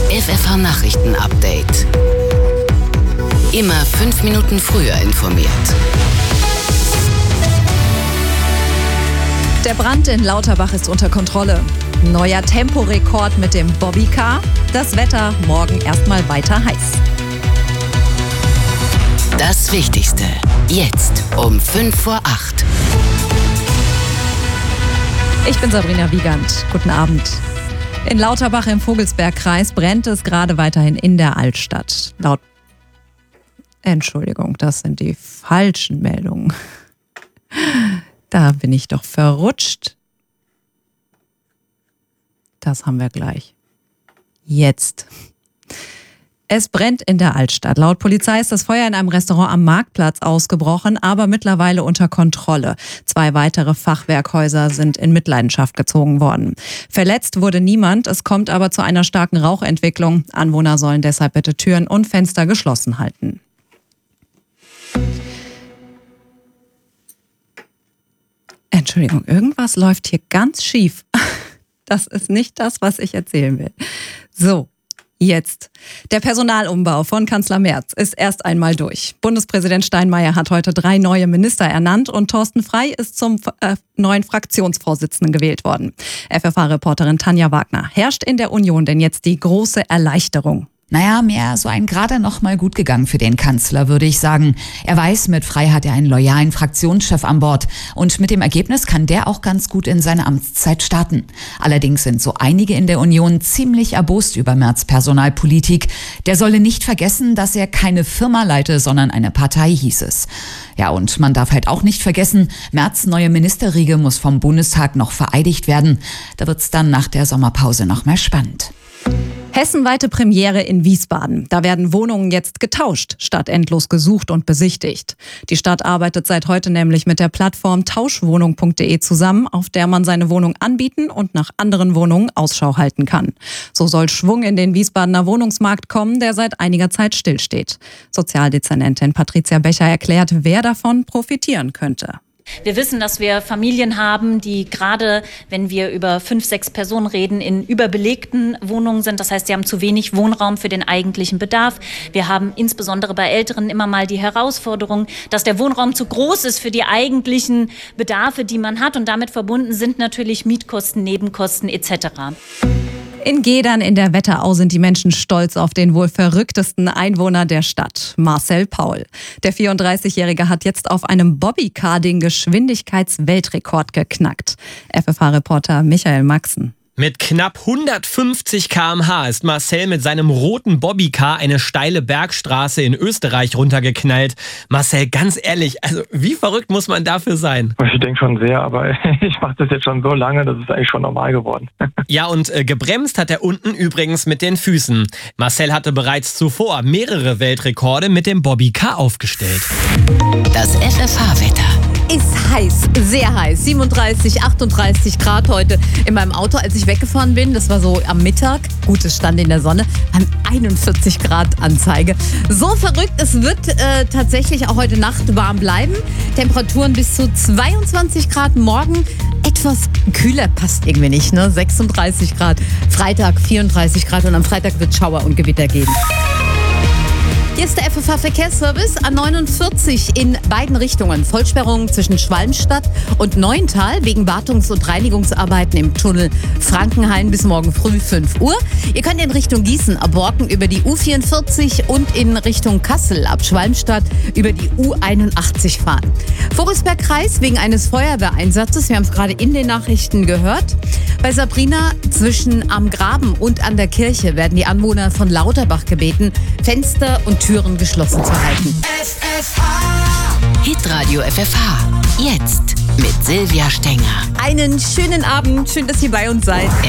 FFH Nachrichten-Update. Immer 5 Minuten früher informiert. Der Brand in Lauterbach ist unter Kontrolle. Neuer Temporekord mit dem Bobbycar. Das Wetter morgen erstmal weiter heiß. Das Wichtigste jetzt um 7:55. Ich bin Sabrina Wiegand. Guten Abend. In Lauterbach im Vogelsbergkreis brennt es gerade weiterhin in der Altstadt. Entschuldigung, das sind die falschen Meldungen. Da bin ich doch verrutscht. Das haben wir gleich. Jetzt. Es brennt in der Altstadt. Laut Polizei ist das Feuer in einem Restaurant am Marktplatz ausgebrochen, aber mittlerweile unter Kontrolle. 2 weitere Fachwerkhäuser sind in Mitleidenschaft gezogen worden. Verletzt wurde niemand, es kommt aber zu einer starken Rauchentwicklung. Anwohner sollen deshalb bitte Türen und Fenster geschlossen halten. Entschuldigung, irgendwas läuft hier ganz schief. Das ist nicht das, was ich erzählen will. So. Jetzt. Der Personalumbau von Kanzler Merz ist erst einmal durch. Bundespräsident Steinmeier hat heute 3 neue Minister ernannt und Thorsten Frey ist zum neuen Fraktionsvorsitzenden gewählt worden. FFH-Reporterin Tanja Wagner. Herrscht in der Union denn jetzt die große Erleichterung? Naja, mehr so ein gerade noch mal gut gegangen für den Kanzler, würde ich sagen. Er weiß, mit Frey hat er einen loyalen Fraktionschef an Bord. Und mit dem Ergebnis kann der auch ganz gut in seine Amtszeit starten. Allerdings sind so einige in der Union ziemlich erbost über Merz' Personalpolitik. Der solle nicht vergessen, dass er keine Firma leite, sondern eine Partei, hieß es. Ja, und man darf halt auch nicht vergessen, Merz' neue Ministerriege muss vom Bundestag noch vereidigt werden. Da wird's dann nach der Sommerpause noch mehr spannend. Hessenweite Premiere in Wiesbaden. Da werden Wohnungen jetzt getauscht, statt endlos gesucht und besichtigt. Die Stadt arbeitet seit heute nämlich mit der Plattform tauschwohnung.de zusammen, auf der man seine Wohnung anbieten und nach anderen Wohnungen Ausschau halten kann. So soll Schwung in den Wiesbadener Wohnungsmarkt kommen, der seit einiger Zeit stillsteht. Sozialdezernentin Patricia Becher erklärt, wer davon profitieren könnte. Wir wissen, dass wir Familien haben, die gerade, wenn wir über 5, 6 Personen reden, in überbelegten Wohnungen sind. Das heißt, sie haben zu wenig Wohnraum für den eigentlichen Bedarf. Wir haben insbesondere bei Älteren immer mal die Herausforderung, dass der Wohnraum zu groß ist für die eigentlichen Bedarfe, die man hat. Und damit verbunden sind natürlich Mietkosten, Nebenkosten etc. In Gedern in der Wetterau sind die Menschen stolz auf den wohl verrücktesten Einwohner der Stadt, Marcel Paul. Der 34-Jährige hat jetzt auf einem Bobbycar den Geschwindigkeitsweltrekord geknackt. FFH-Reporter Michael Maxen. Mit knapp 150 km/h ist Marcel mit seinem roten Bobbycar eine steile Bergstraße in Österreich runtergeknallt. Marcel, ganz ehrlich, also wie verrückt muss man dafür sein? Ich denke schon sehr, aber ich mache das jetzt schon so lange, das ist eigentlich schon normal geworden. Ja, und gebremst hat er unten übrigens mit den Füßen. Marcel hatte bereits zuvor mehrere Weltrekorde mit dem Bobbycar aufgestellt. Das FFH-Wetter. Ist heiß, sehr heiß. 37, 38 Grad heute in meinem Auto, als ich weggefahren bin. Das war so am Mittag. Gut, es stand in der Sonne. An 41 Grad Anzeige. So verrückt, es wird tatsächlich auch heute Nacht warm bleiben. Temperaturen bis zu 22 Grad. Morgen etwas kühler, passt irgendwie nicht, ne? 36 Grad. Freitag 34 Grad und am Freitag wird Schauer und Gewitter geben. Hier ist der FFH-Verkehrsservice A49 in beiden Richtungen. Vollsperrung zwischen Schwalmstadt und Neuental wegen Wartungs- und Reinigungsarbeiten im Tunnel Frankenhain bis morgen früh 5 Uhr. Ihr könnt in Richtung Gießen ab Borken über die U44 und in Richtung Kassel ab Schwalmstadt über die U81 fahren. Vogelsbergkreis wegen eines Feuerwehreinsatzes. Wir haben es gerade in den Nachrichten gehört. Bei Sabrina zwischen am Graben und an der Kirche werden die Anwohner von Lauterbach gebeten, Fenster und Türen geschlossen zu halten. Hitradio FFH. Jetzt mit Silvia Stenger. Einen schönen Abend. Schön, dass ihr bei uns seid.